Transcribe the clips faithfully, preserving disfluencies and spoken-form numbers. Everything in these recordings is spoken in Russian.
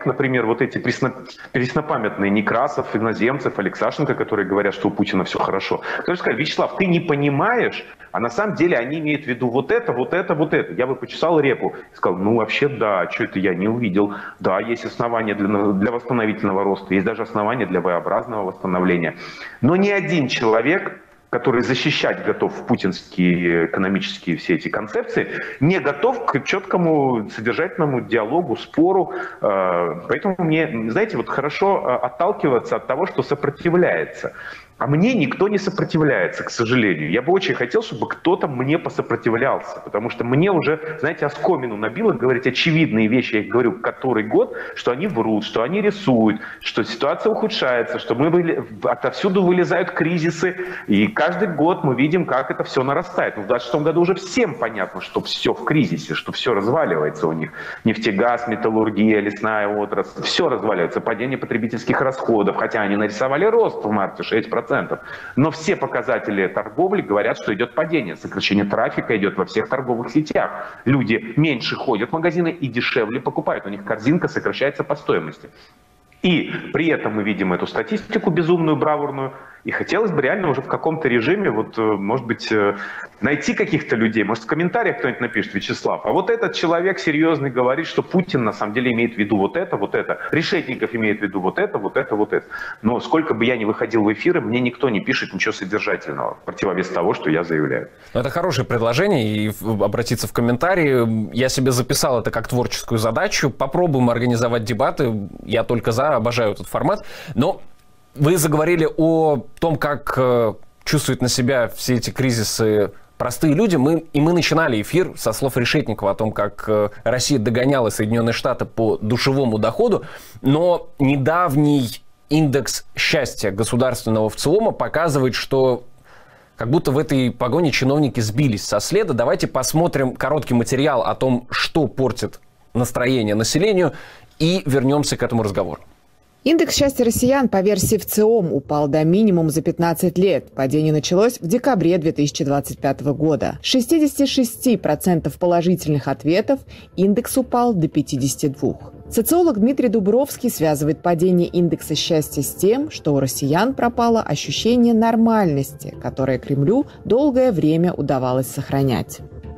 человек, например, вот эти пресно, преснопамятные Некрасов, Иноземцев, Алексашенко, которые говорят, что у Путина все хорошо, которые сказали: Вячеслав, ты не понимаешь, а на самом деле они имеют в виду вот это, вот это, вот это. Я бы почесал репу и сказал: ну вообще да, что это я не увидел. Да, есть основания для, для восстановительного роста, есть даже основания для V-образного восстановления. Но ни один человек, который защищать готов путинские экономические все эти концепции, не готов к четкому содержательному диалогу, спору. Поэтому мне, знаете, вот хорошо отталкиваться от того, что сопротивляется. А мне никто не сопротивляется, к сожалению. Я бы очень хотел, чтобы кто-то мне посопротивлялся, потому что мне уже, знаете, оскомину набило говорить очевидные вещи, я их говорю который год, что они врут, что они рисуют, что ситуация ухудшается, что мы выли... отовсюду вылезают кризисы, и каждый год мы видим, как это все нарастает. Но в двадцать шестом году уже всем понятно, что все в кризисе, что все разваливается у них. Нефтегаз, металлургия, лесная отрасль, все разваливается, падение потребительских расходов, хотя они нарисовали рост в марте шесть процентов. Но все показатели торговли говорят, что идет падение. Сокращение трафика идет во всех торговых сетях. Люди меньше ходят в магазины и дешевле покупают. У них корзинка сокращается по стоимости. И при этом мы видим эту статистику безумную, бравурную. И хотелось бы реально уже в каком-то режиме, вот, может быть, найти каких-то людей. Может, в комментариях кто-нибудь напишет: Вячеслав, а вот этот человек серьезный говорит, что Путин на самом деле имеет в виду вот это, вот это. Решетников имеет в виду вот это, вот это, вот это. Но сколько бы я ни выходил в эфиры, мне никто не пишет ничего содержательного, в противовес того, что я заявляю. Это хорошее предложение, и обратиться в комментарии. Я себе записал это как творческую задачу. Попробуем организовать дебаты. Я только за, обожаю этот формат. Но вы заговорили о том, как э, чувствуют на себя все эти кризисы простые люди. Мы, и мы начинали эфир со слов Решетникова о том, как э, Россия догоняла Соединенные Штаты по душевому доходу. Но недавний индекс счастья государственного в целом показывает, что как будто в этой погоне чиновники сбились со следа. Давайте посмотрим короткий материал о том, что портит настроение населению, и вернемся к этому разговору. Индекс счастья россиян по версии ВЦИОМ упал до минимума за пятнадцать лет. Падение началось в декабре две тысячи двадцать пятого года. С шестидесяти шести процентов положительных ответов индекс упал до пятидесяти двух процентов. Социолог Дмитрий Дубровский связывает падение индекса счастья с тем, что у россиян пропало ощущение нормальности, которое Кремлю долгое время удавалось сохранять.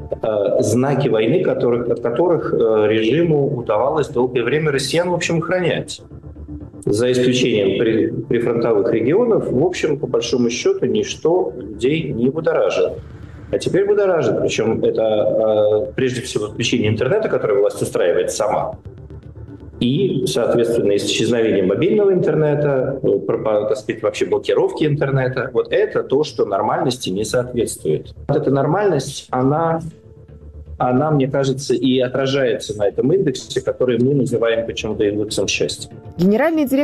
Знаки войны, которых, от которых режиму удавалось долгое время россиян, в общем, охранять. За исключением при, прифронтовых регионов, в общем, по большому счету, ничто людей не будоражило. А теперь будоражит. Причем это прежде всего исключение интернета, которое власть устраивает сама. И, соответственно, исчезновение мобильного интернета, так сказать, вообще блокировки интернета. Вот это то, что нормальности не соответствует. Вот эта нормальность, она... она, мне кажется, и отражается на этом индексе, который мы называем почему-то индексом счастья. Генеральный директор